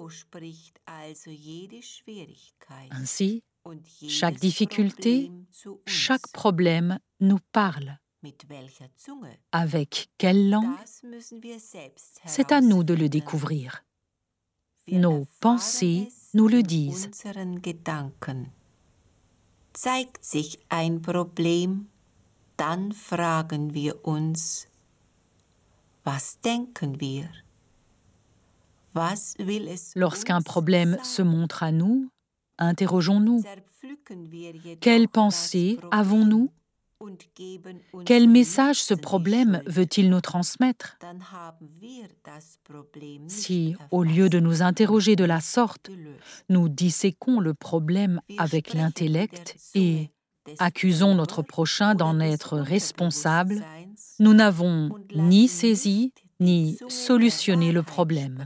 Ainsi, chaque difficulté, chaque problème nous parle. Avec quelle langue? C'est à nous de le découvrir. Nos pensées nous le disent. Zeigt sich ein Problem, dann fragen wir uns, was denken wir? Was will es Lorsqu'un problème se montre à nous, interrogeons-nous. Quelle pensée avons-nous? Quel message ce problème veut-il nous transmettre? Si, au lieu de nous interroger de la sorte, nous disséquons le problème avec l'intellect et accusons notre prochain d'en être responsable, nous n'avons ni saisi ni solutionné le problème.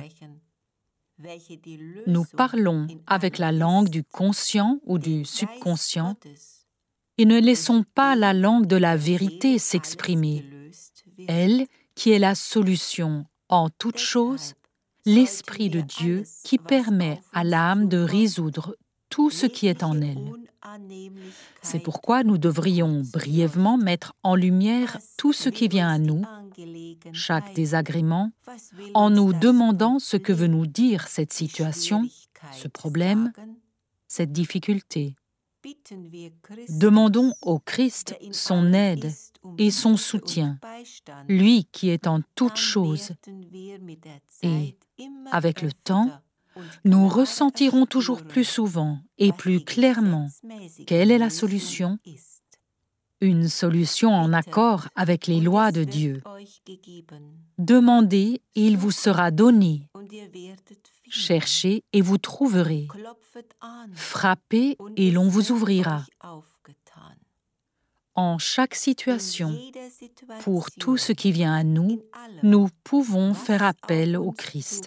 Nous parlons avec la langue du conscient ou du subconscient et ne laissons pas la langue de la vérité s'exprimer. Elle, qui est la solution en toute chose, l'Esprit de Dieu qui permet à l'âme de résoudre tout ce qui est en elle. C'est pourquoi nous devrions brièvement mettre en lumière tout ce qui vient à nous, chaque désagrément, en nous demandant ce que veut nous dire cette situation, ce problème, cette difficulté. Demandons au Christ son aide et son soutien, lui qui est en toutes choses. Et, avec le temps, nous ressentirons toujours plus souvent et plus clairement quelle est la solution, une solution en accord avec les lois de Dieu. Demandez et il vous sera donné. Cherchez et vous trouverez. Frappez et l'on vous ouvrira. En chaque situation, pour tout ce qui vient à nous, nous pouvons faire appel au Christ.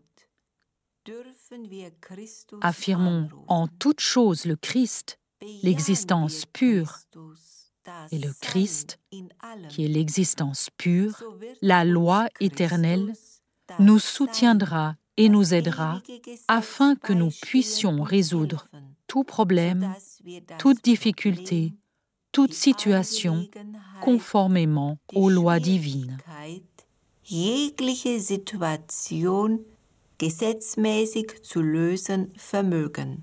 Affirmons en toute chose le Christ, l'existence pure, et le Christ, qui est l'existence pure, la loi éternelle, nous soutiendra et nous aidera afin que nous puissions résoudre tout problème, toute difficulté, toute situation conformément aux lois divines. Jegliche Situation gesetzmäßig zu lösen vermögen.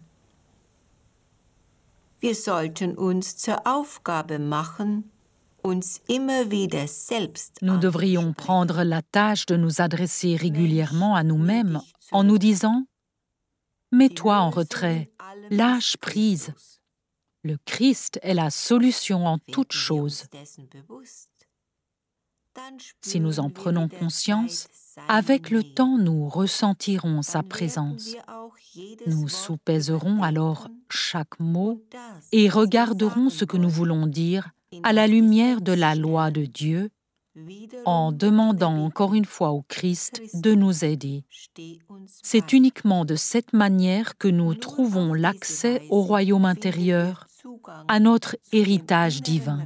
Wir sollten uns zur Aufgabe machen, uns immer wieder selbst Nous devrions prendre la tâche de nous adresser régulièrement à nous-mêmes en nous disant « Mets-toi en retrait, lâche prise. Le Christ est la solution en toutes choses. » Si nous en prenons conscience, avec le temps, nous ressentirons sa présence. Nous soupèserons alors chaque mot et regarderons ce que nous voulons dire à la lumière de la loi de Dieu, en demandant encore une fois au Christ de nous aider. C'est uniquement de cette manière que nous trouvons l'accès au royaume intérieur, à notre héritage divin.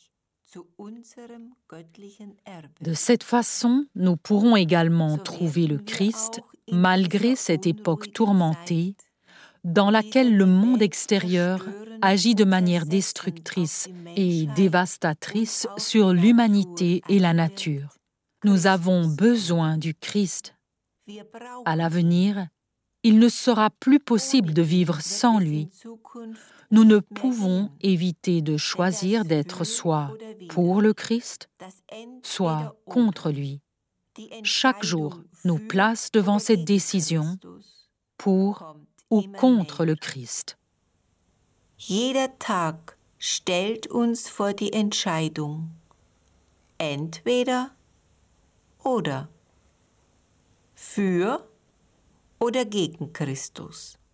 De cette façon, nous pourrons également trouver le Christ malgré cette époque tourmentée dans laquelle le monde extérieur agit de manière destructrice et dévastatrice sur l'humanité et la nature. Nous avons besoin du Christ. À l'avenir, il ne sera plus possible de vivre sans lui. Nous ne pouvons éviter de choisir d'être soit pour le Christ, soit contre lui. Chaque jour nous place devant cette décision pour ou contre le Christ. Jeder Tag stellt uns vor die Entscheidung, entweder oder, für oder gegen Christus.